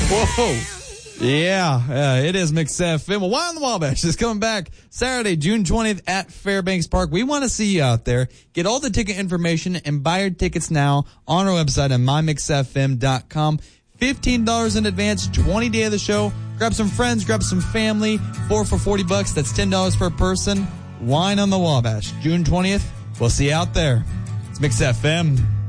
Whoa. Yeah, it is Mix FM. Well, Wild on the Wabash is coming back Saturday, June 20th at Fairbanks Park. We want to see you out there. Get all the ticket information and buy your tickets now on our website at mymixfm.com. $15 in advance, 20 day of the show. Grab some friends, grab some family. 4 for $40. That's $10 per person. Wine on the Wabash, June 20th. We'll see you out there. It's Mix FM.